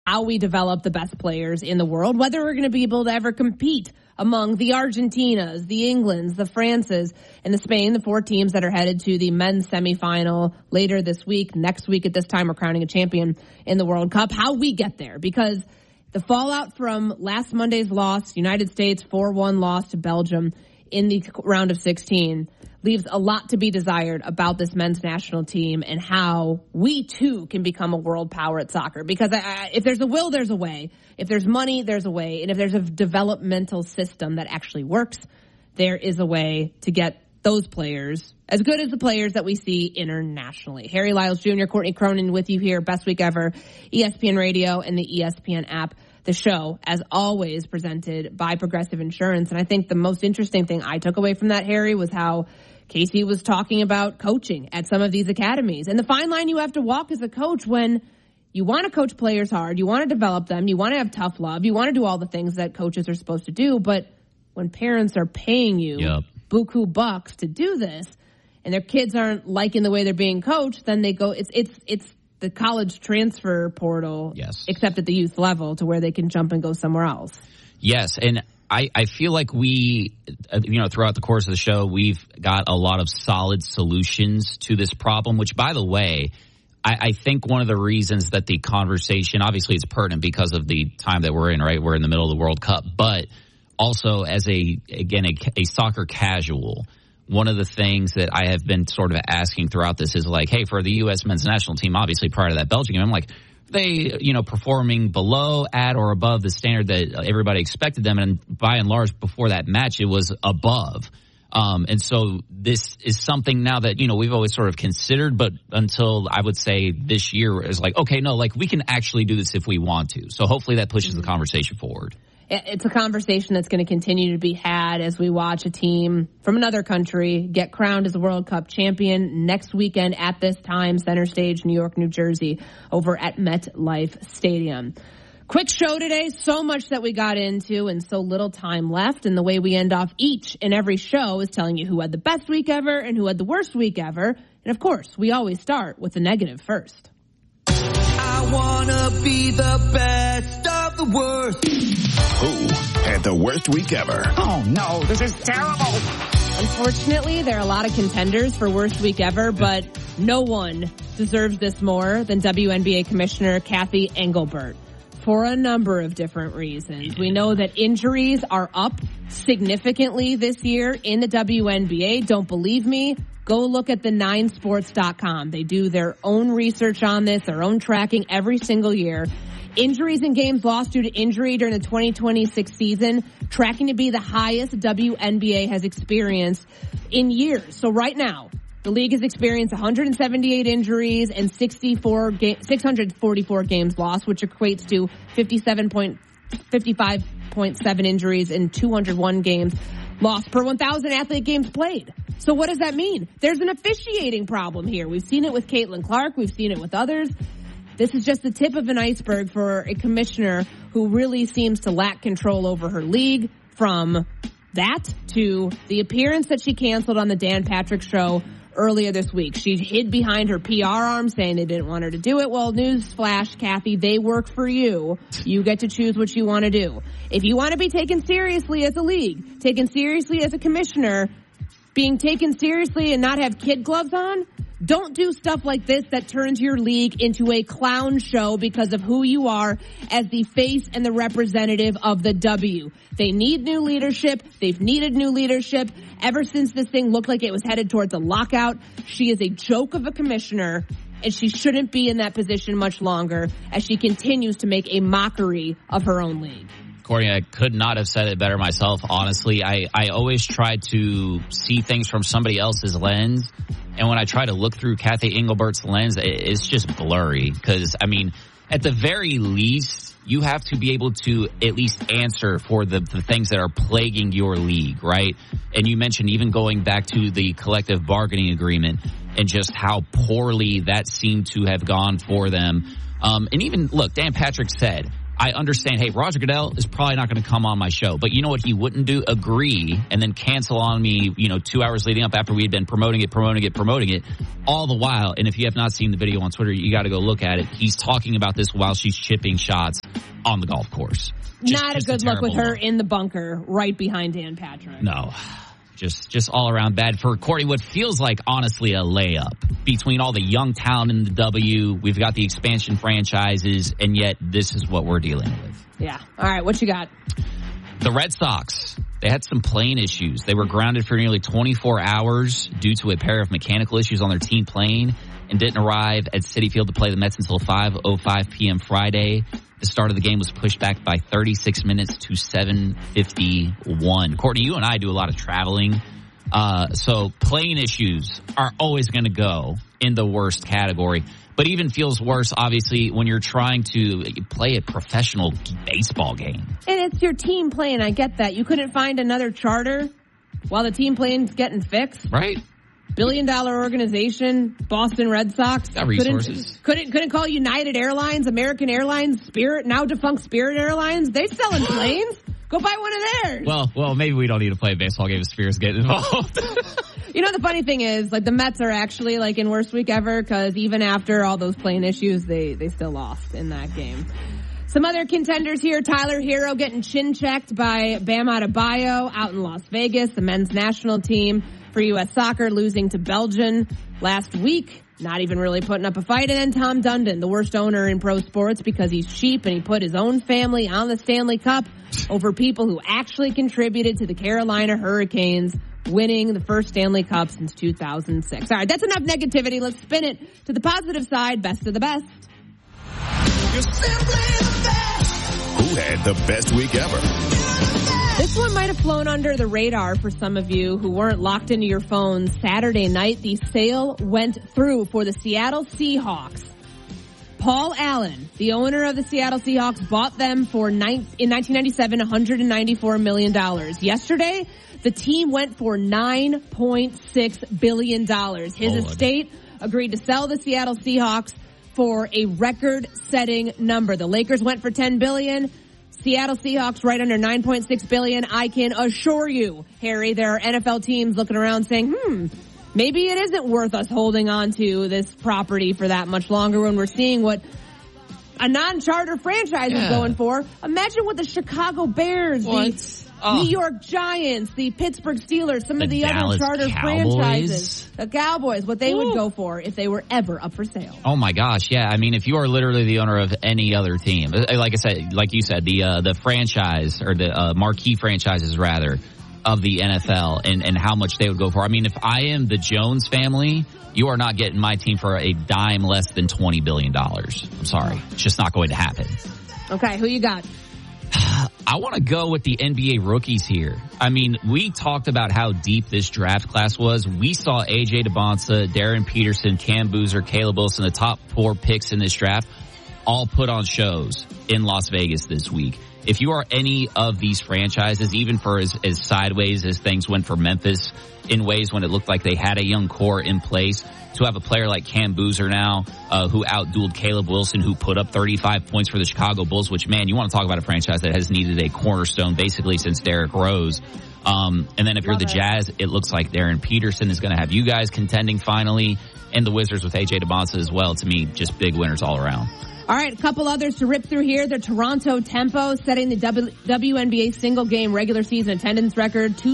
how we develop the best players in the world, whether we're going to be able to ever compete among the Argentinas, the Englands, the Frances, and the Spain, the 4 teams that are headed to the men's semifinal later this week. Next week at this time, we're crowning a champion in the World Cup. How we get there, because the fallout from last Monday's loss, United States 4-1 loss to Belgium in the round of 16, leaves a lot to be desired about this men's national team and how we, too, can become a world power at soccer. Because if there's a will, there's a way. If there's money, there's a way. And if there's a developmental system that actually works, there is a way to get those players as good as the players that we see internationally. Harry Lyles Jr., Courtney Cronin with you here, Best Week Ever, ESPN Radio and the ESPN app. The show, as always, presented by Progressive Insurance. And I think the most interesting thing I took away from that, Harry, was how Casey was talking about coaching at some of these academies and the fine line you have to walk as a coach when you want to coach players hard, you want to develop them, you want to have tough love, you want to do all the things that coaches are supposed to do. But when parents are paying you buku bucks to do this and their kids aren't liking the way they're being coached, then they go, it's the college transfer portal, except at the youth level to where they can jump and go somewhere else. Yes, and I feel like we, throughout the course of the show, we've got a lot of solid solutions to this problem, which, by the way, I think one of the reasons that the conversation, obviously it's pertinent because of the time that we're in, right? We're in the middle of the World Cup, but also as a soccer casual, one of the things that I have been sort of asking throughout this is like, hey, for the U.S. men's national team, obviously prior to that Belgium game, I'm like, they, performing below, at, or above the standard that everybody expected them. And by and large, before that match, it was above. And so this is something now that, we've always sort of considered, but until I would say this year is like, okay, no, like we can actually do this if we want to. So hopefully that pushes the conversation forward. It's a conversation that's going to continue to be had as we watch a team from another country get crowned as a World Cup champion next weekend at this time, center stage, New York, New Jersey, over at MetLife Stadium. Quick show today, so much that we got into and so little time left. And the way we end off each and every show is telling you who had the best week ever and who had the worst week ever. And of course, we always start with the negative first. I want to be the best of the worst. Who had the worst week ever? Oh, no, this is terrible. Unfortunately, there are a lot of contenders for worst week ever, but no one deserves this more than WNBA Commissioner Cathy Engelbert for a number of different reasons. We know that injuries are up significantly this year in the WNBA. Don't believe me? Go look at the 9sports.com. They do their own research on this, their own tracking every single year. Injuries and games lost due to injury during the 2026 season, tracking to be the highest WNBA has experienced in years. So right now, the league has experienced 178 injuries and 644 games lost, which equates to 55.7 injuries and 201 games lost per 1,000 athlete games played. So what does that mean? There's an officiating problem here. We've seen it with Caitlin Clark. We've seen it with others. This is just the tip of an iceberg for a commissioner who really seems to lack control over her league, from that to the appearance that she canceled on the Dan Patrick Show earlier this week. She hid behind her PR arm saying they didn't want her to do it. Well, newsflash, Cathy, they work for you. You get to choose what you want to do. If you want to be taken seriously as a league, taken seriously as a commissioner, being taken seriously and not have kid gloves on, don't do stuff like this that turns your league into a clown show because of who you are as the face and the representative of the W. They need new leadership. They've needed new leadership ever since this thing looked like it was headed towards a lockout. She is a joke of a commissioner, and she shouldn't be in that position much longer as she continues to make a mockery of her own league. Courtney, I could not have said it better myself, honestly. I always try to see things from somebody else's lens. And when I try to look through Cathy Engelbert's lens, it's just blurry. Because, I mean, at the very least, you have to be able to at least answer for the things that are plaguing your league, right? And you mentioned even going back to the collective bargaining agreement and just how poorly that seemed to have gone for them. And even, look, Dan Patrick said, I understand, hey, Roger Goodell is probably not going to come on my show. But you know what he wouldn't do? Agree and then cancel on me, 2 hours leading up after we had been promoting it, all the while. And if you have not seen the video on Twitter, you got to go look at it. He's talking about this while she's chipping shots on the golf course. Not a good look with her in the bunker right behind Dan Patrick. No. Just all around bad for Courtney. What feels like, honestly, a layup between all the young talent in the W. We've got the expansion franchises, and yet this is what we're dealing with. Yeah. All right, what you got? The Red Sox, they had some plane issues. They were grounded for nearly 24 hours due to a pair of mechanical issues on their team plane and didn't arrive at Citi Field to play the Mets until 5:05 p.m. Friday. The start of the game was pushed back by 36 minutes to 7:51. Courtney, you and I do a lot of traveling. So plane issues are always going to go in the worst category. But even feels worse, obviously, when you're trying to play a professional baseball game. And it's your team plane. I get that. You couldn't find another charter while the team plane's getting fixed. Right. Billion-dollar organization, Boston Red Sox. Got resources. Couldn't call United Airlines, American Airlines, Spirit, now defunct Spirit Airlines. They selling planes. Go buy one of theirs. Well, maybe we don't need to play a baseball game if Spears get involved. The funny thing is, the Mets are actually, in worst week ever, because even after all those plane issues, they still lost in that game. Some other contenders here, Tyler Hero getting chin-checked by Bam Adebayo out in Las Vegas, the men's national team for U.S. Soccer losing to Belgium last week. Not even really putting up a fight. And then Tom Dundon, the worst owner in pro sports because he's cheap and he put his own family on the Stanley Cup over people who actually contributed to the Carolina Hurricanes winning the first Stanley Cup since 2006. All right, that's enough negativity. Let's spin it to the positive side. Best of the best. You're simply the best. Who had the best week ever? This one might have flown under the radar for some of you who weren't locked into your phones. Saturday night, the sale went through for the Seattle Seahawks. Paul Allen, the owner of the Seattle Seahawks, bought them for in 1997, $194 million. Yesterday, the team went for $9.6 billion. His estate agreed to sell the Seattle Seahawks for a record-setting number. The Lakers went for $10 billion. Seattle Seahawks right under $9.6 billion. I can assure you, Harry, there are NFL teams looking around saying, maybe it isn't worth us holding on to this property for that much longer when we're seeing what a non-charter franchise is going for. Imagine what the Chicago Bears, the New York Giants, the Pittsburgh Steelers, some of the other charter franchises, the Cowboys, what they would go for if they were ever up for sale. Oh my gosh, yeah. I mean, if you are literally the owner of any other team, like I said, like you said, the franchise or the marquee franchises rather of the NFL and how much they would go for. I mean, if I am the Jones family, you are not getting my team for a dime less than $20 billion. I'm sorry. It's just not going to happen. Okay, who you got? I want to go with the NBA rookies here. I mean, we talked about how deep this draft class was. We saw A.J. Debonsa, Darren Peterson, Cam Boozer, Caleb Wilson, the top 4 picks in this draft, all put on shows in Las Vegas this week. If you are any of these franchises, even for as sideways as things went for Memphis in ways when it looked like they had a young core in place, to have a player like Cam Boozer now who outdueled Caleb Wilson, who put up 35 points for the Chicago Bulls, which, man, you want to talk about a franchise that has needed a cornerstone basically since Derrick Rose. And then if you're the Jazz, it looks like Darren Peterson is going to have you guys contending finally, and the Wizards with A.J. Debonsa as well. To me, just big winners all around. All right, a couple others to rip through here. The Toronto Tempo setting the WNBA single-game regular season attendance record to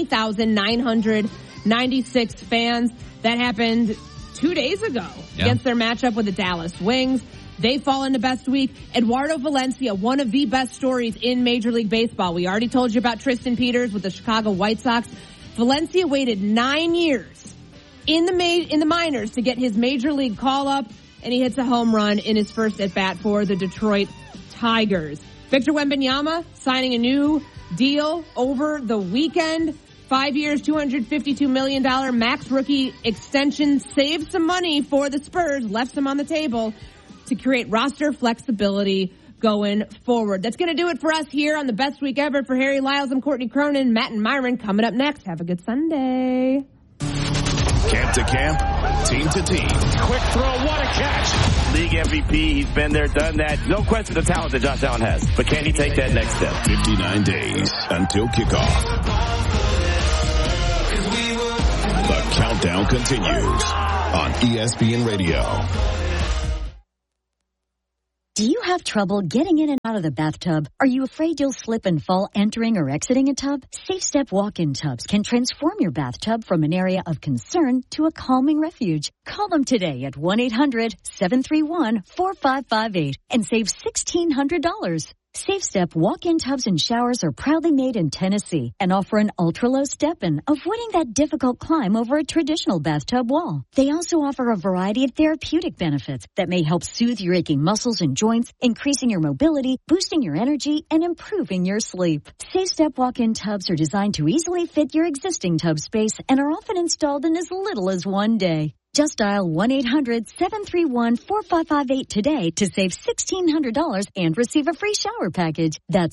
20,996 fans. That happened 2 days ago against their matchup with the Dallas Wings. They fall into best week. Eduardo Valencia, one of the best stories in Major League Baseball. We already told you about Tristan Peters with the Chicago White Sox. Valencia waited 9 years in the minors to get his Major League call-up, and he hits a home run in his first at-bat for the Detroit Tigers. Victor Wembanyama signing a new deal over the weekend. 5 years, $252 million max rookie extension. Saved some money for the Spurs, left some on the table to create roster flexibility going forward. That's going to do it for us here on the Best Week Ever. For Harry Lyles, I'm Courtney Cronin. Matt and Myron coming up next. Have a good Sunday. Camp to camp, team to team. Quick throw, what a catch. League MVP, he's been there, done that. No question the talent that Josh Allen has. But can he take that next step? 59 days until kickoff. The countdown continues on ESPN Radio. Do you have trouble getting in and out of the bathtub? Are you afraid you'll slip and fall entering or exiting a tub? Safe Step walk-in tubs can transform your bathtub from an area of concern to a calming refuge. Call them today at 1-800-731-4558 and save $1,600. Safe Step walk-in tubs and showers are proudly made in Tennessee and offer an ultra-low step-in, avoiding that difficult climb over a traditional bathtub wall. They also offer a variety of therapeutic benefits that may help soothe your aching muscles and joints, increasing your mobility, boosting your energy, and improving your sleep. Safe Step walk-in tubs are designed to easily fit your existing tub space and are often installed in as little as one day. Just dial 1-800-731-4558 today to save $1,600 and receive a free shower package. That's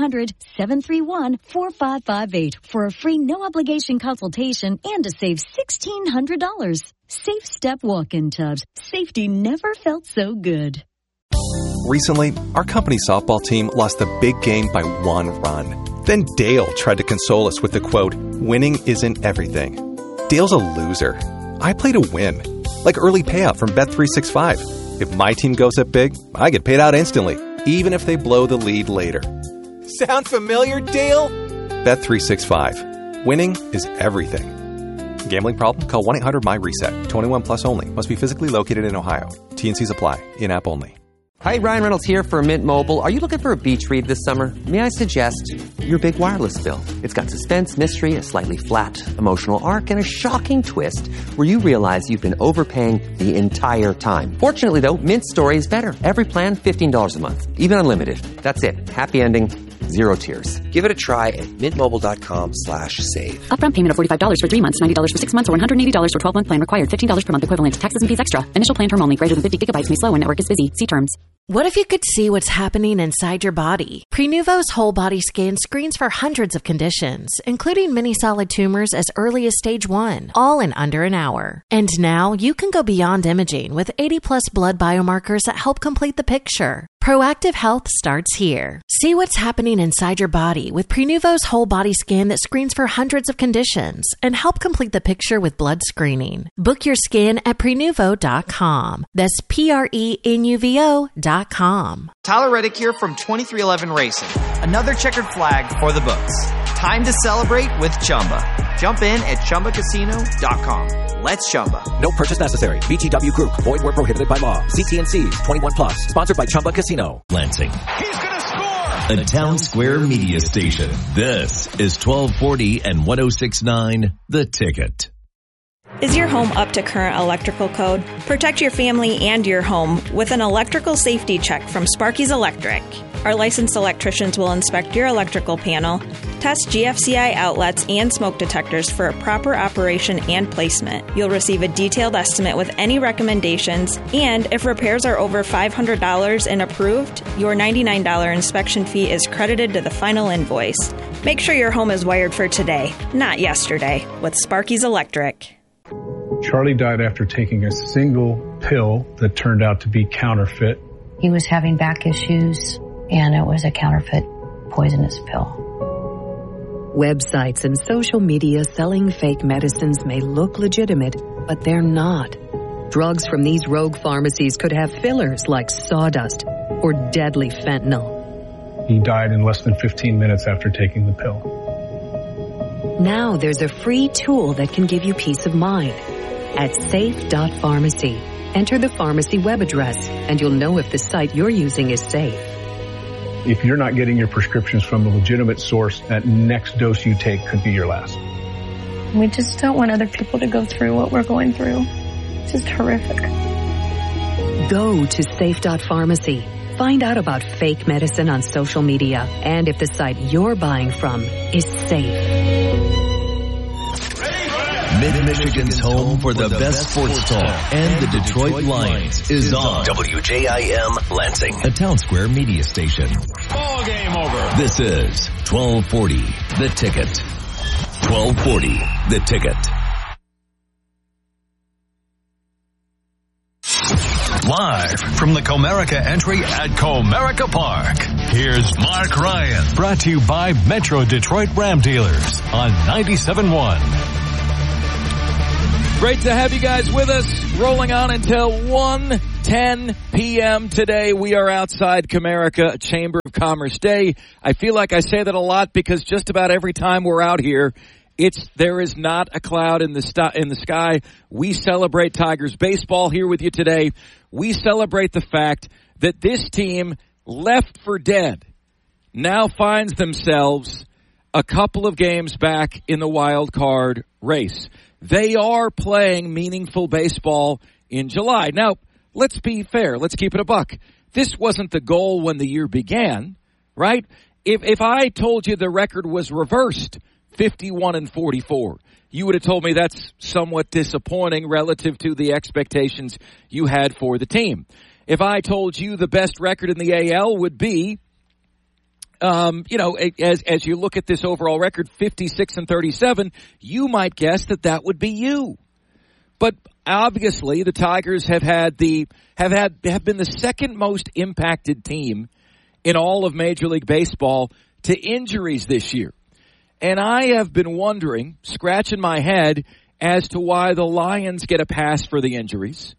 1-800-731-4558 for a free no-obligation consultation and to save $1,600. Safe Step walk-in tubs. Safety never felt so good. Recently, our company softball team lost the big game by 1 run. Then Dale tried to console us with the quote, "Winning isn't everything." Dale's a loser. I play to win, like early payout from Bet365. If my team goes up big, I get paid out instantly, even if they blow the lead later. Sound familiar, Dale? Bet365. Winning is everything. Gambling problem? Call 1-800-MY-RESET. 21 plus only. Must be physically located in Ohio. T&Cs apply. In-app only. Hi, Ryan Reynolds here for Mint Mobile. Are you looking for a beach read this summer? May I suggest your big wireless bill? It's got suspense, mystery, a slightly flat, emotional arc, and a shocking twist where you realize you've been overpaying the entire time. Fortunately, though, Mint's story is better. Every plan, $15 a month. Even unlimited. That's it. Happy ending. Zero tears. Give it a try at mintmobile.com/save. Upfront payment of $45 for 3 months, $90 for 6 months, or $180 for 12-month plan required. $15 per month equivalent. Taxes and fees extra. Initial plan term only. Greater than 50 gigabytes may slow when network is busy. See terms. What if you could see what's happening inside your body? Prenuvo's whole body scan screens for hundreds of conditions, including many solid tumors as early as stage 1, all in under an hour. And now you can go beyond imaging with 80+ blood biomarkers that help complete the picture. Proactive health starts here. See what's happening inside your body with Prenuvo's whole body scan that screens for hundreds of conditions and help complete the picture with blood screening. Book your scan at Prenuvo.com. That's Prenuvo.com. Tyler Reddick here from 2311 Racing. Another checkered flag for the books. Time to celebrate with Chumba. Jump in at ChumbaCasino.com. Let's Chumba. No purchase necessary. VGW Group. Void where prohibited by law. CT&Cs. 21 plus. Sponsored by Chumba Casino. Lansing. He's going to score! A Town Square media station. This is 1240 and 1069 The Ticket. Is your home up to current electrical code? Protect your family and your home with an electrical safety check from Sparky's Electric. Our licensed electricians will inspect your electrical panel, test GFCI outlets and smoke detectors for a proper operation and placement. You'll receive a detailed estimate with any recommendations, and if repairs are over $500 and approved, your $99 inspection fee is credited to the final invoice. Make sure your home is wired for today, not yesterday, with Sparky's Electric. Charlie died after taking a single pill that turned out to be counterfeit. He was having back issues, and it was a counterfeit poisonous pill. Websites and social media selling fake medicines may look legitimate, but they're not. Drugs from these rogue pharmacies could have fillers like sawdust or deadly fentanyl. He died in less than 15 minutes after taking the pill. Now there's a free tool that can give you peace of mind. At safe.pharmacy, enter the pharmacy web address, and you'll know if the site you're using is safe. If you're not getting your prescriptions from a legitimate source, that next dose you take could be your last. We just don't want other people to go through what we're going through. It's just horrific. Go to safe.pharmacy. Find out about fake medicine on social media and if the site you're buying from is safe. Mid-Michigan's home for the best sports talk and the Detroit Lions is on WJIM Lansing, a Town Square media station. Ball game over. This is 1240 The Ticket. 1240 The Ticket. Live from the Comerica entry at Comerica Park, here's Mark Ryan. Brought to you by Metro Detroit Ram Dealers on 97.1. Great to have you guys with us. Rolling on until 1:10 p.m. today. We are outside Comerica Chamber of Commerce Day. I feel like I say that a lot because just about every time we're out here, there is not a cloud in the sky. We celebrate Tigers baseball here with you today. We celebrate the fact that this team, left for dead, now finds themselves a couple of games back in the wild card race. They are playing meaningful baseball in July. Now, let's be fair. Let's keep it a buck. This wasn't the goal when the year began, right? If I told you the record was reversed, 51-44, you would have told me that's somewhat disappointing relative to the expectations you had for the team. If I told you the best record in the AL would be, as you look at this overall record, 56-37, you might guess that would be you. But obviously, the Tigers have been the second most impacted team in all of Major League Baseball to injuries this year. And I have been wondering, scratching my head, as to why the Lions get a pass for the injuries.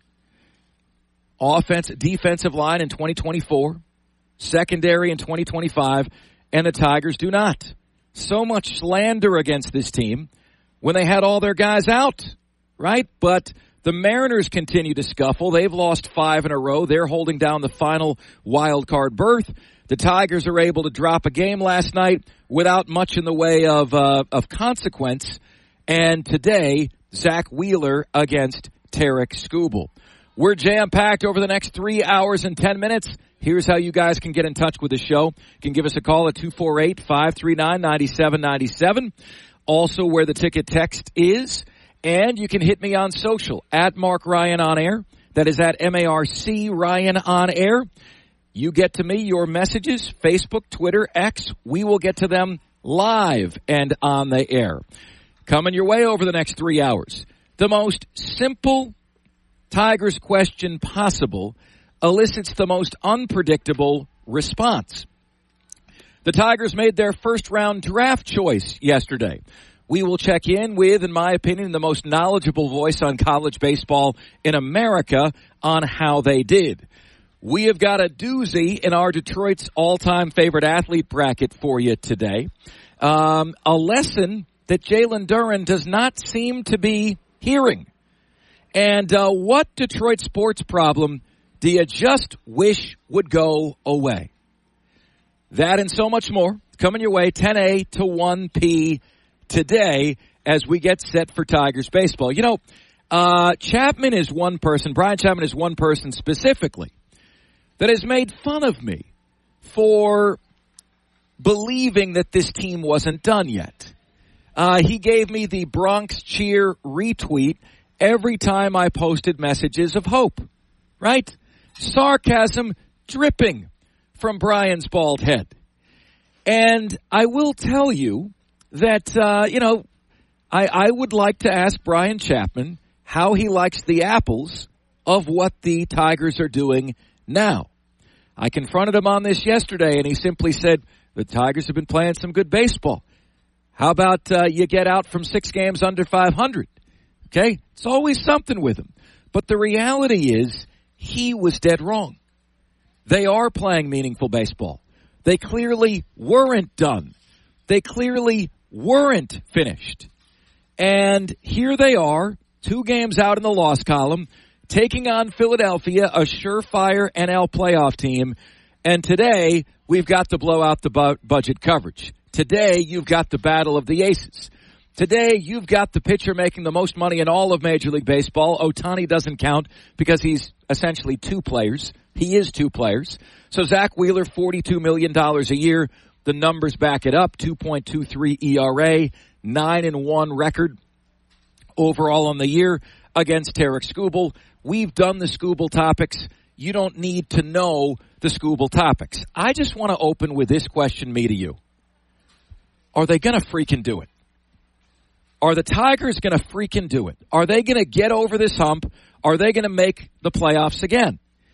Defensive line in 2024. Secondary in 2025, and the Tigers do not. So much slander against this team when they had all their guys out, right? But the Mariners continue to scuffle. They've lost 5 in a row. They're holding down the final wild card berth. The Tigers are able to drop a game last night without much in the way of consequence. And today, Zach Wheeler against Tarek Skubal. We're jam-packed over the next 3 hours and 10 minutes. Here's how you guys can get in touch with the show. You can give us a call at 248-539-9797. Also where the ticket text is. And you can hit me on social, at Mark Ryan on air. That is at MARC Ryan on air. You get to me your messages, Facebook, Twitter, X. We will get to them live and on the air. Coming your way over the next 3 hours. The most simple Tigers question possible elicits the most unpredictable response. The Tigers made their first-round draft choice yesterday. We will check in with, in my opinion, the most knowledgeable voice on college baseball in America on how they did. We have got a doozy in our Detroit's all-time favorite athlete bracket for you today. A lesson that Jalen Duren does not seem to be hearing. And what Detroit sports problem do you just wish would go away? That and so much more coming your way 10 to 1 p today as we get set for Tigers baseball. You know, Chapman is one person, Brian Chapman is one person specifically that has made fun of me for believing that this team wasn't done yet. He gave me the Bronx cheer retweet every time I posted messages of hope, right? Sarcasm dripping from Brian's bald head. And I will tell you that, I would like to ask Brian Chapman how he likes the apples of what the Tigers are doing now. I confronted him on this yesterday, and he simply said, the Tigers have been playing some good baseball. How about you get out from 6 games under 500? Okay? It's always something with him. But the reality is, he was dead wrong. They are playing meaningful baseball. They clearly weren't done. They clearly weren't finished. And here they are, 2 games out in the loss column, taking on Philadelphia, a surefire NL playoff team. And today, we've got to blow out the budget coverage. Today, you've got the battle of the aces. Today, you've got the pitcher making the most money in all of Major League Baseball. Ohtani doesn't count because he's essentially 2 players. He is 2 players. So Zach Wheeler, $42 million a year. The numbers back it up. 2.23 ERA, 9-1 record overall on the year against Tarek Skubal. We've done the Skubal topics. You don't need to know the Skubal topics. I just want to open with this question, me to you. Are they going to freaking do it? Are the Tigers going to freaking do it? Are they going to get over this hump? Are they going to make the playoffs again?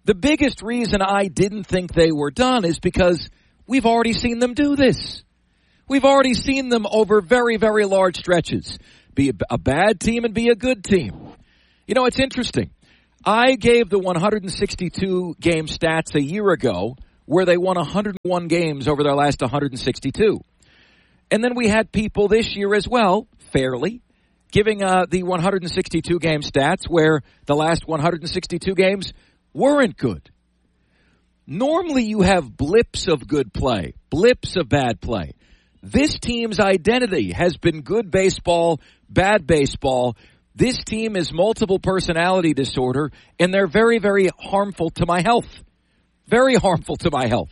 The biggest reason I didn't think they were done is because we've already seen them do this. We've already seen them over very, very large stretches. Be a bad team and be a good team. You know, it's interesting. I gave the 162 game stats a year ago where they won 101 games over their last 162. And then we had people this year as well, fairly, giving the 162 game stats where the last 162 games weren't good. Normally you have blips of good play, blips of bad play. This team's identity has been good baseball, bad baseball. This team is multiple personality disorder, and they're very, very harmful to my health. Very harmful to my health.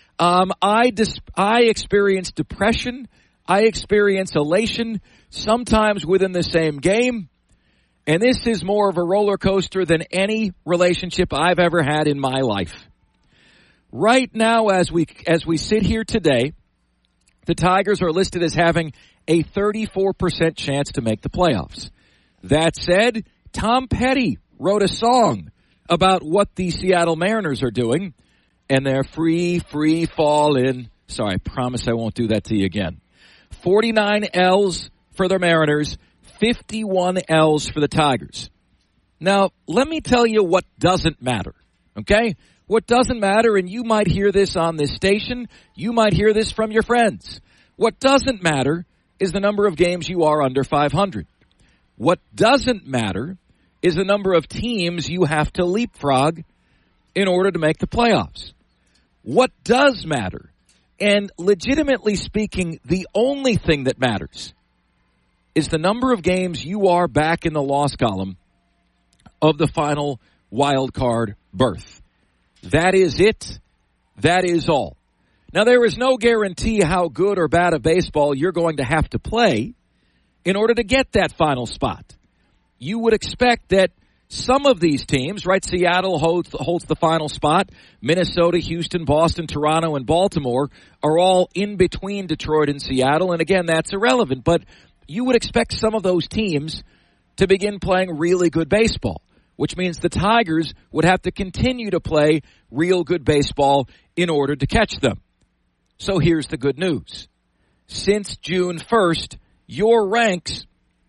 I experience depression. I experience elation, sometimes within the same game. And this is more of a roller coaster than any relationship I've ever had in my life. Right now, as we sit here today, the Tigers are listed as having a 34% chance to make the playoffs. That said, Tom Petty wrote a song about what the Seattle Mariners are doing, and they're free falling. Sorry, I promise I won't do that to you again. 49 L's for the Mariners, 51 L's for the Tigers. Now, let me tell you what doesn't matter, okay? What doesn't matter, and you might hear this on this station, you might hear this from your friends. What doesn't matter is the number of games you are under 500. What doesn't matter is the number of teams you have to leapfrog in order to make the playoffs. What does matter, and legitimately speaking, the only thing that matters, is the number of games you are back in the loss column of the final wild card berth. That is it. That is all. Now, there is no guarantee how good or bad of baseball you're going to have to play in order to get that final spot. You would expect that some of these teams, right, Seattle holds the final spot. Minnesota, Houston, Boston, Toronto, and Baltimore are all in between Detroit and Seattle. And again, that's irrelevant. But you would expect some of those teams to begin playing really good baseball, which means the Tigers would have to continue to play real good baseball in order to catch them. So here's the good news. Since June 1st, your ranks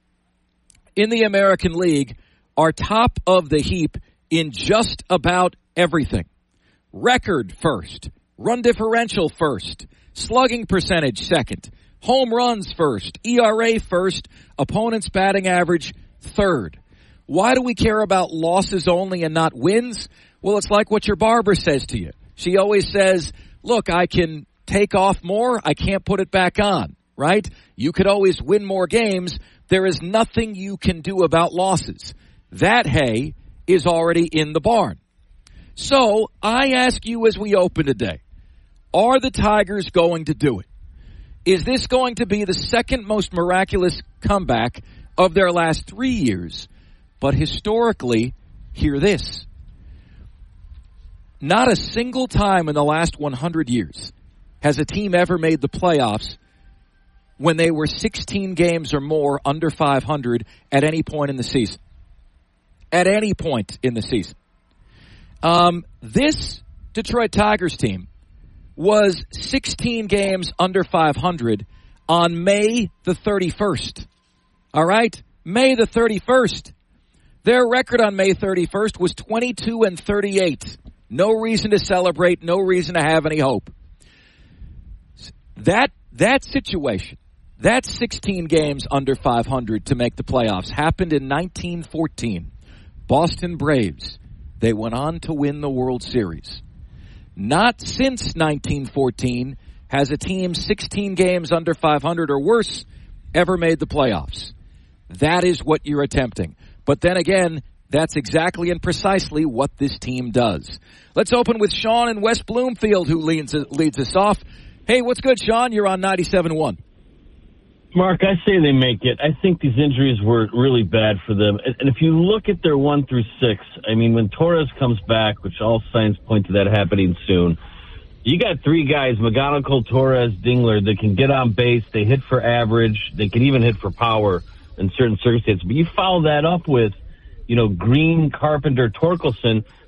in the American League are top of the heap in just about everything. Record first, run differential first, slugging percentage second, home runs first, ERA first, opponent's batting average third. Why do we care about losses only and not wins? Well, it's like what your barber says to you. She always says, look, I can take off more, I can't put it back on, right? You could always win more games. There is nothing you can do about losses. That hay is already in the barn. So I ask you as we open today, are the Tigers going to do it? Is this going to be the second most miraculous comeback of their last 3 years? But historically, hear this. Not a single time in the last 100 years has a team ever made the playoffs when they were 16 games or more under 500 at any point in the season. At any point in the season. This Detroit Tigers team was 16 games under 500 on May the 31st. All right? May the 31st. Their record on May 31st was 22-38. No reason to celebrate, no reason to have any hope. That situation, that 16 games under 500 to make the playoffs, happened in 1914. Boston Braves, they went on to win the World Series. Not since 1914 has a team 16 games under 500 or worse ever made the playoffs. That is what you're attempting. But then again, that's exactly and precisely what this team does. Let's open with Sean in West Bloomfield, who leads us off. Hey, what's good, Sean? You're on 97.1. Mark, I say they make it. I think these injuries were really bad for them. And if you look at their 1 through 6, I mean, when Torres comes back, which all signs point to that happening soon, you got 3 guys, McGonagall, Torres, Dingler, that can get on base. They hit for average. They can even hit for power in certain circumstances. But you follow that up with, Green, Carpenter, Torkelson.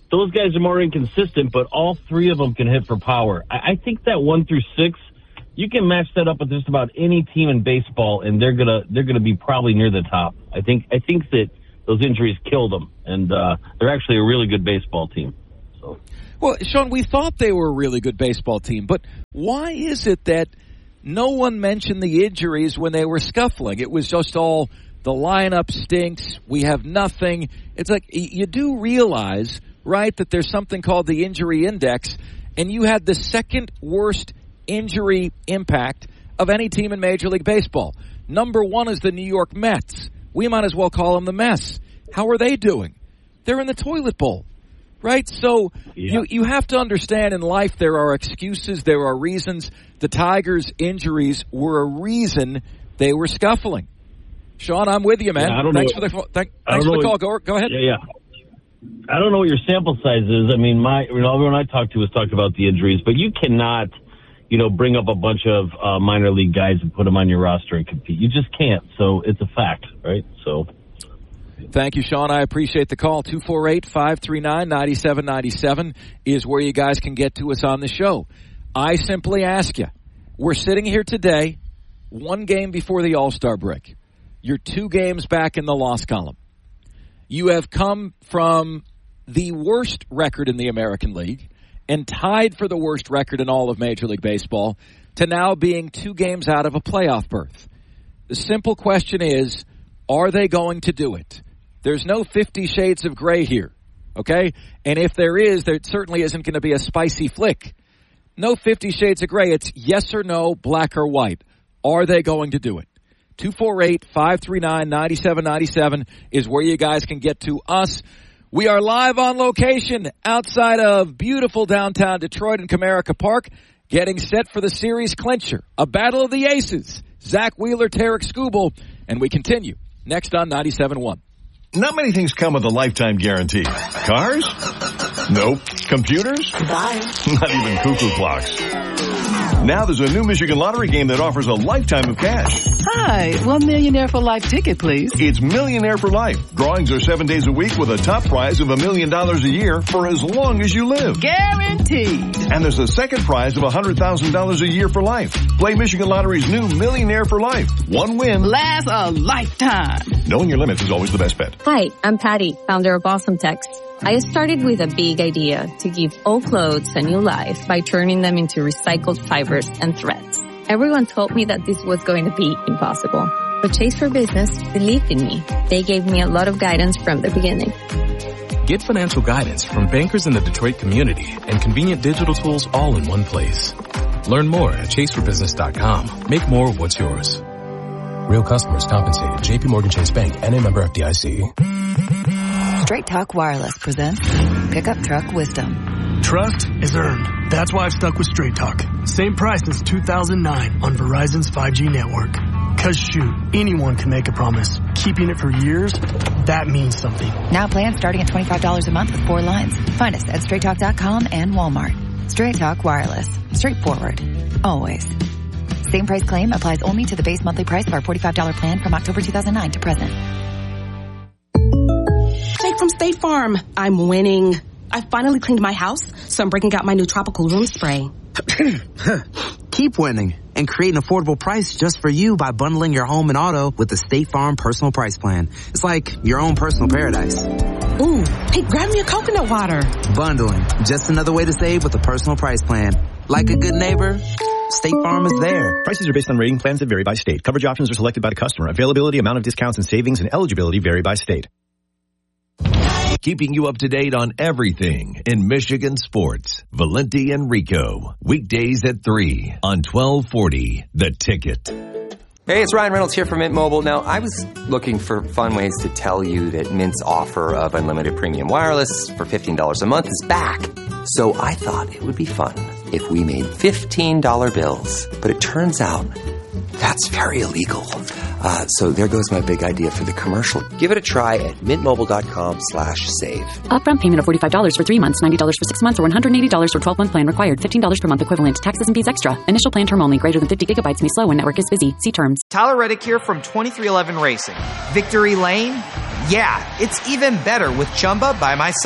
those guys are more inconsistent, but all three of them can hit for power. I think that 1 through 6, you can match that up with just about any team in baseball, and they're gonna be probably near the top. I think that those injuries killed them, and they're actually a really good baseball team. So, well, Sean, we thought they were a really good baseball team, but why is it that no one mentioned the injuries when they were scuffling? It was just all the lineup stinks. We have nothing. It's like you do realize, right, that there's something called the injury index, and you had the second worst injury impact of any team in Major League Baseball. Number 1 is the New York Mets. We might as well call them the mess. How are they doing? They're in the toilet bowl, right? So you have to understand in life there are excuses, there are reasons. The Tigers' injuries were a reason they were scuffling. Sean, I'm with you, man. Yeah, thanks for the call. Go ahead. Yeah. I don't know what your sample size is. I mean, everyone I talked to was talking about the injuries, but you cannot, bring up a bunch of minor league guys and put them on your roster and compete. You just can't. So it's a fact, right? So. Thank you, Sean. I appreciate the call. 248-539-9797 is where you guys can get to us on the show. I simply ask you, we're sitting here today, 1 game before the All-Star break. You're 2 games back in the loss column. You have come from the worst record in the American League and tied for the worst record in all of Major League Baseball to now being 2 games out of a playoff berth. The simple question is, are they going to do it? There's no 50 Shades of Gray here, okay? And if there is, there certainly isn't going to be a spicy flick. No 50 Shades of Gray. It's yes or no, black or white. Are they going to do it? 248-539-9797 is where you guys can get to us. We are live on location outside of beautiful downtown Detroit in Comerica Park, getting set for the series clincher, a battle of the aces. Zach Wheeler, Tarek Skubal, and we continue next on 97.1. Not many things come with a lifetime guarantee. Cars? Nope. Computers? Bye. Not even cuckoo clocks. Now there's a new Michigan Lottery game that offers a lifetime of cash. Hi, $1 Millionaire for Life ticket, please. It's Millionaire for Life. Drawings are 7 days a week with a top prize of $1 million a year for as long as you live. Guaranteed. And there's a second prize of $100,000 a year for life. Play Michigan Lottery's new Millionaire for Life. 1 win lasts a lifetime. Knowing your limits is always the best bet. Hi, I'm Patty, founder of Awesome Text. I started with a big idea to give old clothes a new life by turning them into recycled fibers and threads. Everyone told me that this was going to be impossible, but Chase for Business believed in me. They gave me a lot of guidance from the beginning. Get financial guidance from bankers in the Detroit community and convenient digital tools all in one place. Learn more at chaseforbusiness.com. Make more what's yours. Real customers compensated. JP Morgan Chase Bank and a member FDIC. Straight Talk Wireless presents Pickup Truck Wisdom. Trust is earned. That's why I've stuck with Straight Talk. Same price since 2009 on Verizon's 5G network. Cause shoot, anyone can make a promise. Keeping it for years, that means something. Now plans starting at $25 a month with 4 lines. Find us at straighttalk.com and Walmart. Straight Talk Wireless. Straightforward. Always. Same price claim applies only to the base monthly price of our $45 plan from October 2009 to present. Jake from State Farm. I'm winning. I finally cleaned my house, so I'm breaking out my new tropical room spray. Keep winning and create an affordable price just for you by bundling your home and auto with the State Farm Personal Price Plan. It's like your own personal paradise. Ooh, hey, grab me a coconut water. Bundling, just another way to save with a personal price plan. Like a good neighbor, State Farm is there. Prices are based on rating plans that vary by state. Coverage options are selected by the customer. Availability, amount of discounts and savings, and eligibility vary by state. Keeping you up to date on everything in Michigan sports. Valenti and Rico. Weekdays at 3 on 1240 The Ticket. Hey, it's Ryan Reynolds here from Mint Mobile. Now, I was looking for fun ways to tell you that Mint's offer of unlimited premium wireless for $15 a month is back. So I thought it would be fun if we made $15 bills. But it turns out that's very illegal. So there goes my big idea for the commercial. Give it a try at mintmobile.com/save. Upfront payment of $45 for 3 months, $90 for 6 months, or $180 for 12-month plan required. $15 per month equivalent. Taxes and fees extra. Initial plan term only. Greater than 50 gigabytes may slow when network is busy. See terms. Tyler Reddick here from 2311 Racing. Victory Lane? Yeah, it's even better with Chumba by my side.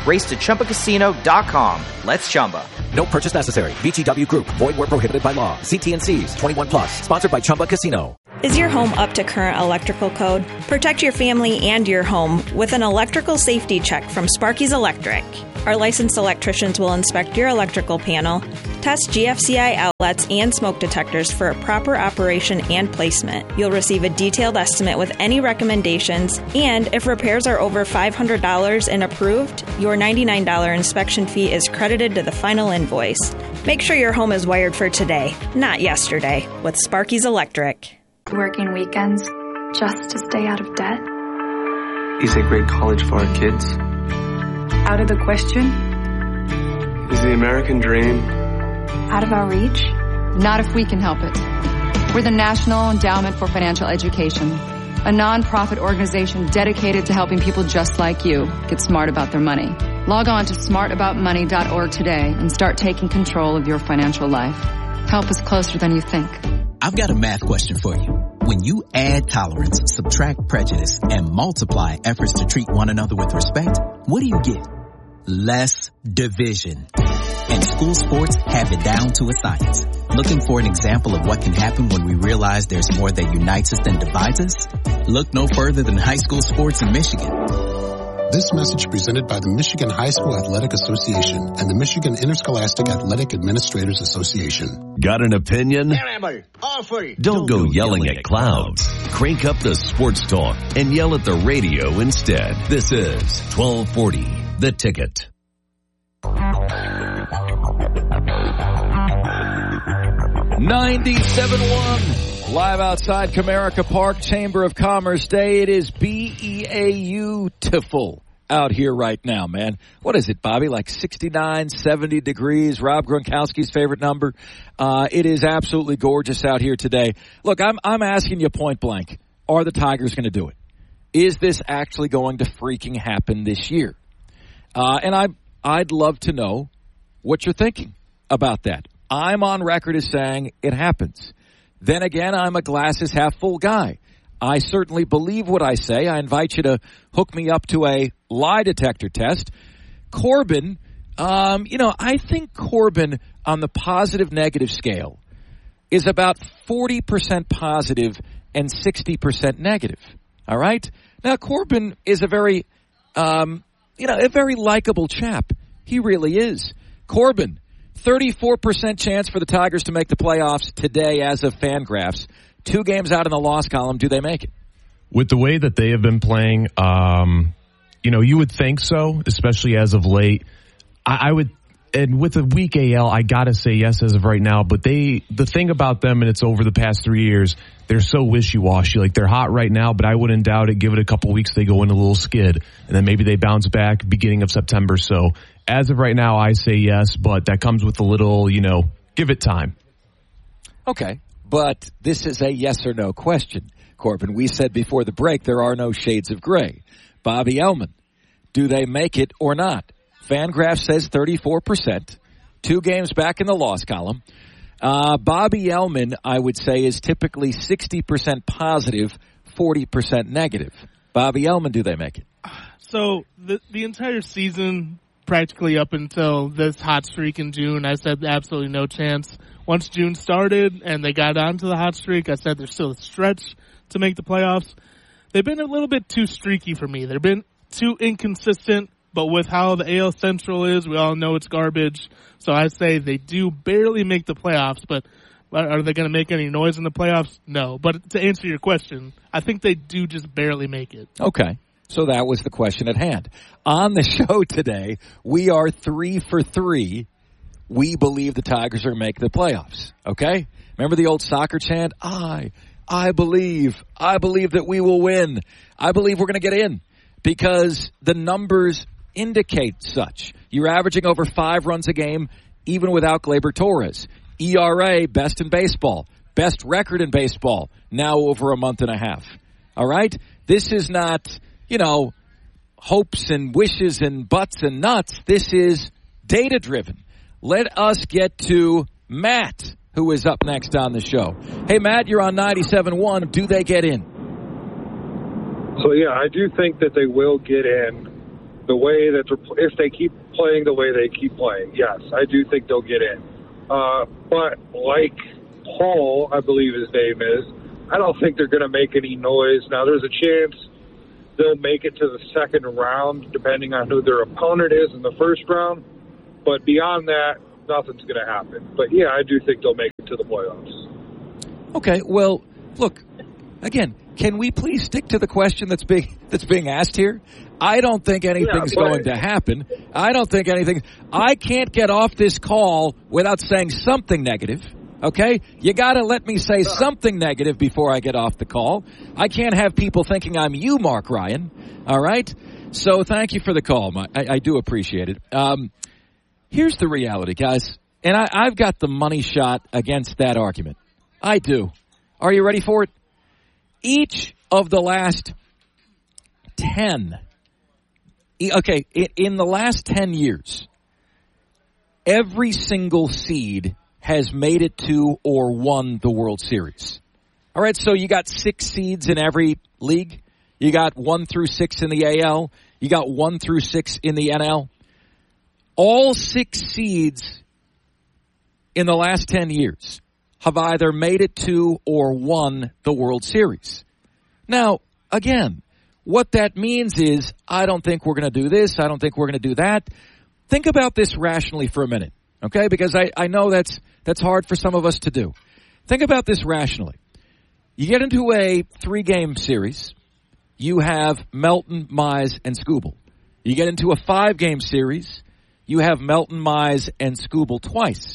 Race to ChumbaCasino.com. Let's Chumba. No purchase necessary. VGW Group. Void where prohibited by law. See T&Cs. 21 plus. Sponsored by Chumba Casino. Is your home up to current electrical code? Protect your family and your home with an electrical safety check from Sparky's Electric. Our licensed electricians will inspect your electrical panel, test GFCI outlets and smoke detectors for a proper operation and placement. You'll receive a detailed estimate with any recommendations, and if repairs are over $500 and approved, your $99 inspection fee is credited to the final invoice. Make sure your home is wired for today, not yesterday, with Sparky's Electric. Working weekends just to stay out of debt? Is a great college for our kids? Out of the question? Is the American dream out of our reach? Not if we can help it. We're the National Endowment for Financial Education, a nonprofit organization dedicated to helping people just like you get smart about their money. Log on to smartaboutmoney.org today and start taking control of your financial life. Help is closer than you think. I've got a math question for you. When you add tolerance, subtract prejudice, and multiply efforts to treat one another with respect, what do you get? Less division. And school sports have it down to a science. Looking for an example of what can happen when we realize there's more that unites us than divides us? Look no further than high school sports in Michigan. This message presented by the Michigan High School Athletic Association and the Michigan Interscholastic Athletic Administrators Association. Got an opinion? Don't go yelling at clouds. Crank up the sports talk and yell at the radio instead. This is 1240, The Ticket. 97.1 live outside Comerica Park, Chamber of Commerce Day. It is beautiful out here right now, man. What is it, Bobby? Like 69, 70 degrees. Rob Gronkowski's favorite number. It is absolutely gorgeous out here today. Look, I'm asking you point blank. Are the Tigers going to do it? Is this actually going to freaking happen this year? And I'd love to know what you're thinking about that. I'm on record as saying it happens. Then again, I'm a glasses half full guy. I certainly believe what I say. I invite you to hook me up to a lie detector test. Corbin, I think Corbin on the positive-negative scale is about 40% positive and 60% negative. All right? Now, Corbin is a very likable chap. He really is. Corbin, 34% chance for the Tigers to make the playoffs today as of Fangraphs. 2 games out in the loss column. Do they make it? With the way that they have been playing, you would think so, especially as of late. I would, and with a weak AL, I gotta say yes as of right now. But the thing about them, and it's over the past 3 years, they're so wishy-washy. Like, they're hot right now, but I wouldn't doubt it. Give it a couple weeks, they go in a little skid, and then maybe they bounce back beginning of September. So as of right now, I say yes, but that comes with a little, give it time. Okay, but this is a yes or no question, Corbin. We said before the break there are no shades of gray. Bobby Ellman, do they make it or not? Fangraph says 34%. 2 games back in the loss column. Bobby Ellman, I would say, is typically 60% positive, 40% negative. Bobby Ellman, do they make it? So the entire season, practically up until this hot streak in June, I said absolutely no chance. Once June started and they got onto the hot streak, I said there's still a stretch to make the playoffs. They've been a little bit too streaky for me. They've been too inconsistent, but with how the AL Central is, we all know it's garbage. So I say they do barely make the playoffs, but are they going to make any noise in the playoffs? No. But to answer your question, I think they do just barely make it. Okay. So that was the question at hand. On the show today, we are 3 for 3. We believe the Tigers are going to make the playoffs. Okay? Remember the old soccer chant? I believe that we will win. I believe we're going to get in because the numbers indicate such. You're averaging over 5 runs a game even without Gleyber Torres. ERA, best in baseball. Best record in baseball, now over a month and a half. All right? This is not, hopes and wishes and butts and nuts. This is data-driven. Let us get to Matt, who is up next on the show. Hey, Matt, you're on 97.1. Do they get in? So, yeah, I do think that they will get in. the way that if they keep playing the way they keep playing, yes, I do think they'll get in. But like Paul, I believe his name is, I don't think they're going to make any noise. Now, there's a chance they'll make it to the second round, depending on who their opponent is in the first round. But beyond that, nothing's going to happen. But, yeah, I do think they'll make it to the playoffs. Okay, well, look, again, can we please stick to the question that's being asked here? I don't think anything's going to happen. I don't think anything. I can't get off this call without saying something negative. Okay? You got to let me say something negative before I get off the call. I can't have people thinking I'm you, Mark Ryan. All right? So thank you for the call. I do appreciate it. Here's the reality, guys. And I've got the money shot against that argument. I do. Are you ready for it? Each of the last 10, okay, in the last 10 years, every single seed has made it to or won the World Series. All right, so you got 6 seeds in every league. You got 1 through 6 in the AL. You got 1 through 6 in the NL. All 6 seeds in the last 10 years have either made it to or won the World Series. Now, again, what that means is I don't think we're going to do this. I don't think we're going to do that. Think about this rationally for a minute, okay? Because I know that's hard for some of us to do. Think about this rationally. You get into a 3-game series. You have Melton, Mize, and Skubal. You get into a 5-game series. You have Melton, Mize, and Skubal twice.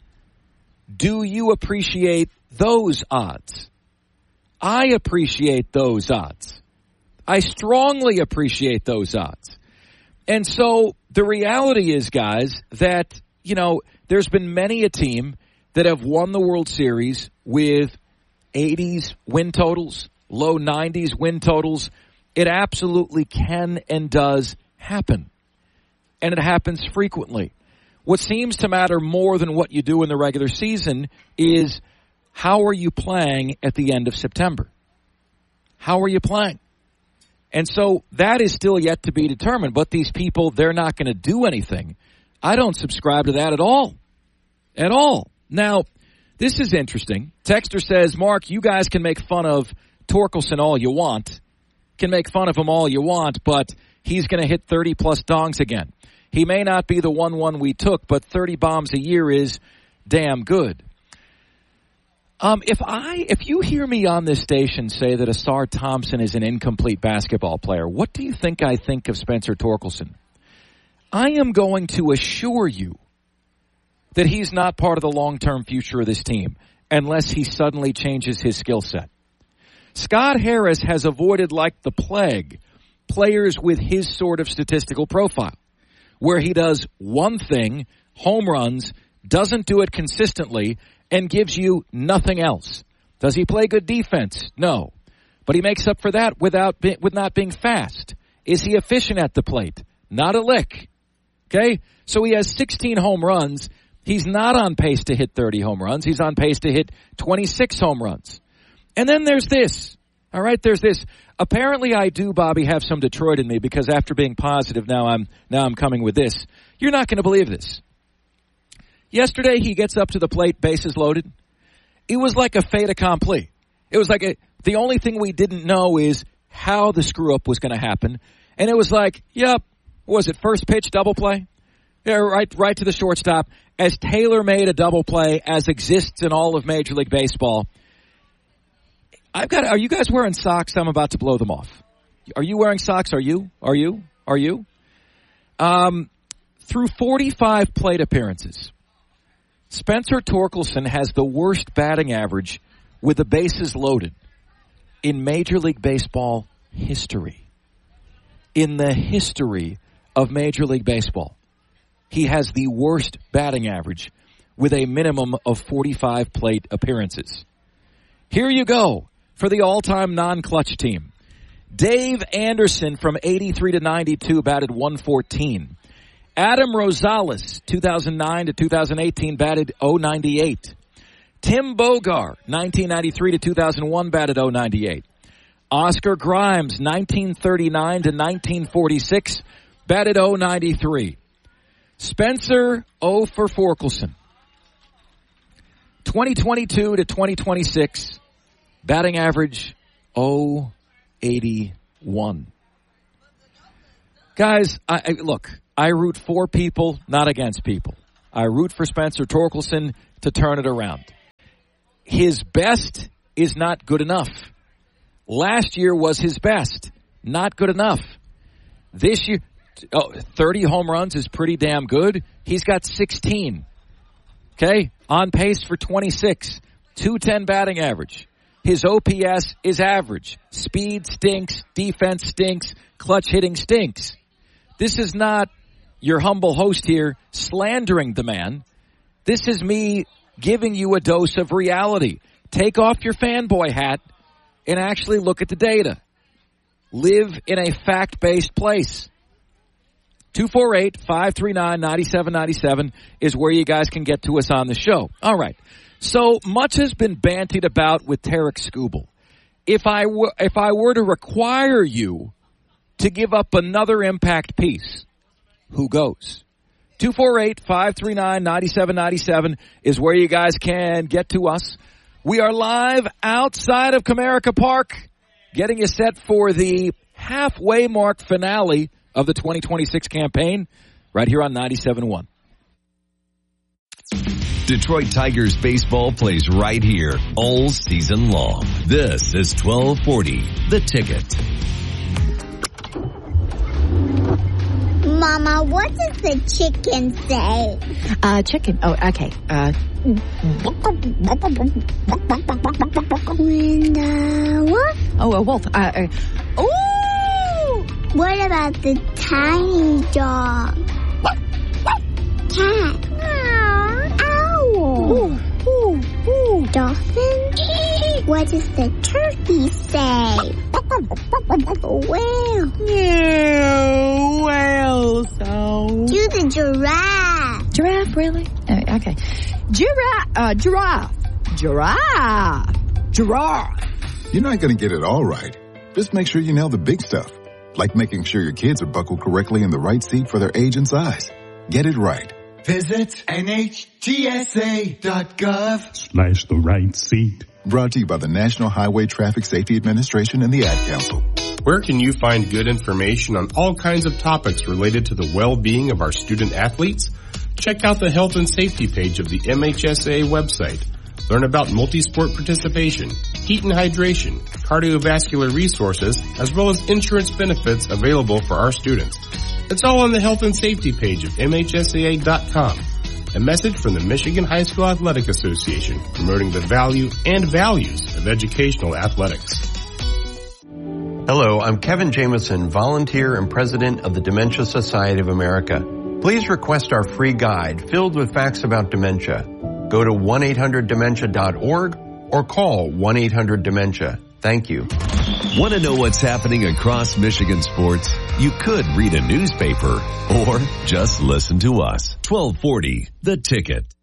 Do you appreciate those odds? I appreciate those odds. I strongly appreciate those odds. And so the reality is, guys, that, you know, there's been many a team that have won the World Series with 80s win totals, low 90s win totals. It absolutely can and does happen. And it happens frequently. What seems to matter more than what you do in the regular season is how are you playing at the end of September? How are you playing? And so that is still yet to be determined. But these people, they're not going to do anything. I don't subscribe to that at all. At all. Now, this is interesting. Texter says, Mark, you guys can make fun of Torkelson all you want. Can make fun of him all you want, but he's going to hit 30-plus dongs again. He may not be the 1-1 we took, but 30 bombs a year is damn good. If you hear me on this station say that Asar Thompson is an incomplete basketball player, what do you think I think of Spencer Torkelson? I am going to assure you that he's not part of the long-term future of this team unless he suddenly changes his skill set. Scott Harris has avoided like the plague players with his sort of statistical profile, where he does one thing, home runs, doesn't do it consistently, and gives you nothing else. Does he play good defense? No. But he makes up for that with not being fast. Is he efficient at the plate? Not a lick. Okay? So he has 16 home runs. He's not on pace to hit 30 home runs. He's on pace to hit 26 home runs. And then there's this. All right, there's this. Apparently I do, Bobby, have some Detroit in me because after being positive, now I'm coming with this. You're not going to believe this. Yesterday he gets up to the plate, bases loaded. It was like a fait accompli. It was like the only thing we didn't know is how the screw-up was going to happen. And it was like, yep, what was it, first pitch, double play? Yeah, right to the shortstop. As tailor-made a double play as exists in all of Major League Baseball. Are you guys wearing socks? I'm about to blow them off. Are you wearing socks? Are you? Through 45 plate appearances, Spencer Torkelson has the worst batting average with the bases loaded in Major League Baseball history. In the history of Major League Baseball, he has the worst batting average with a minimum of 45 plate appearances. Here you go for the all-time non-clutch team. Dave Anderson from 83 to 92 batted 114. Adam Rosales, 2009 to 2018, batted .098. Tim Bogar, 1993 to 2001, batted .098. Oscar Grimes, 1939 to 1946, batted .093. Spencer O for Forkelson. 2022 to 2026, batting average .081. Guys, I root for people, not against people. I root for Spencer Torkelson to turn it around. His best is not good enough. Last year was his best. Not good enough. This year, 30 home runs is pretty damn good. He's got 16. Okay? On pace for 26. .210 batting average. His OPS is average. Speed stinks. Defense stinks. Clutch hitting stinks. This is not your humble host here slandering the man. This is me giving you a dose of reality. Take off your fanboy hat and actually look at the data. Live in a fact-based place. 248-539-9797 is where you guys can get to us on the show. All right. So much has been bantied about with Tarek Skubal. If I were to require you to give up another impact piece, who goes? 248-539-9797 is where you guys can get to us. We are live outside of Comerica Park, getting you set for the halfway mark finale of the 2026 campaign right here on 97.1. Detroit Tigers baseball plays right here all season long. This is 1240, The Ticket. Mama, what does the chicken say? Chicken. Oh, okay. What? Oh, a wolf. Ooh! What about the tiny dog? Cat. Owl. Dolphin. What does the turkey say? Whale. Whale sound. Do the giraffe. Giraffe, really? Okay. Giraffe. You're not going to get it all right. Just make sure you nail the big stuff, like making sure your kids are buckled correctly in the right seat for their age and size. Get it right. Visit NHTSA.gov/the right seat. Brought to you by the National Highway Traffic Safety Administration and the Ad Council. Where can you find good information on all kinds of topics related to the well-being of our student athletes? Check out the health and safety page of the MHSAA website. Learn about multi-sport participation, heat and hydration, cardiovascular resources, as well as insurance benefits available for our students. It's all on the health and safety page of MHSAA.com. A message from the Michigan High School Athletic Association promoting the value and values of educational athletics. Hello, I'm Kevin Jameson, volunteer and president of the Dementia Society of America. Please request our free guide filled with facts about dementia. Go to 1-800-DEMENTIA.org or call 1-800-DEMENTIA. Thank you. Want to know what's happening across Michigan sports? You could read a newspaper or just listen to us. 1240, The Ticket.